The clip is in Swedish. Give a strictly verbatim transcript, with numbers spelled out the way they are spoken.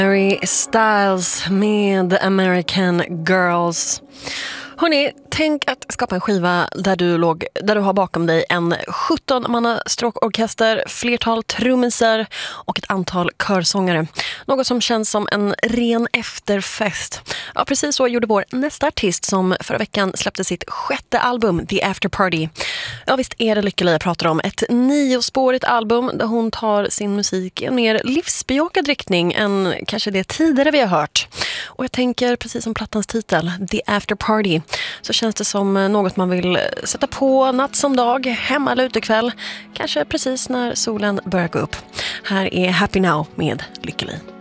Harry Styles med American Girls. Hörrni, tänk att skapa en skiva där du, låg, där du har bakom dig en sjutton-manna stråkorkester, flertal trummisar och ett antal körsångare. Något som känns som en ren efterfest. Ja, precis så gjorde vår nästa artist som förra veckan släppte sitt sjätte album, The After Party. Ja, visst är det Lykke Li jag pratar om. Ett niospårigt album där hon tar sin musik i en mer livsbejakad riktning än kanske det tidigare vi har hört. Och jag tänker, precis som plattans titel, The After Party, så känns det som något man vill sätta på natt som dag, hemma eller utekväll, kanske precis när solen börjar gå upp. Här är Happy Now med Lykke Li.